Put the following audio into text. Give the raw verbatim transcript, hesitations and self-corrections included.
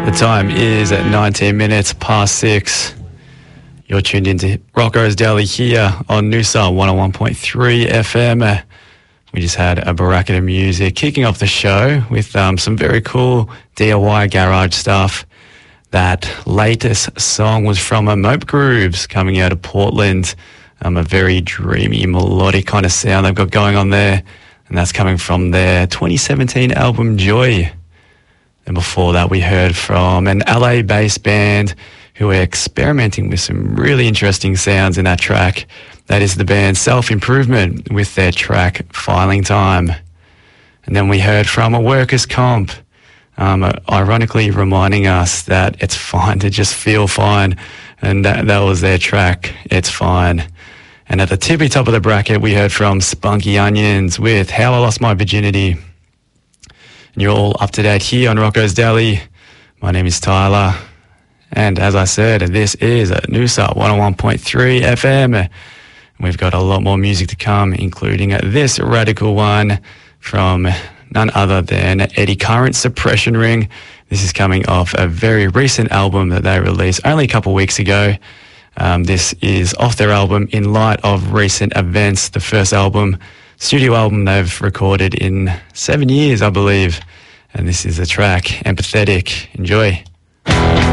The time is at nineteen minutes past six. You're tuned into Rocco's Daily here on Noosa one oh one point three F M. We just had a bracket of music kicking off the show with um, some very cool D I Y garage stuff. That latest song was from a Mope Grooves coming out of Portland. Um, a very dreamy, melodic kind of sound they've got going on there. And that's coming from their twenty seventeen album Joy. And before that, we heard from an L A-based band who are experimenting with some really interesting sounds in that track. That is the band Self-Improvement with their track Filing Time. And then we heard from a Workers' Comp, um, ironically reminding us that it's fine to just feel fine. And that, that was their track, It's Fine. And at the tippy top of the bracket, we heard from Spunky Onions with How I Lost My Virginity. And you're all up to date here on Rocco's Daily. My name is Tyler. And as I said, this is Noosa one oh one point three F M. We've got a lot more music to come, including this radical one from none other than Eddie Current, Suppression Ring. This is coming off a very recent album that they released only a couple of weeks ago. Um, this is off their album In Light of Recent Events, the first album, studio album they've recorded in seven years, I believe. And this is the track, Empathetic. Enjoy.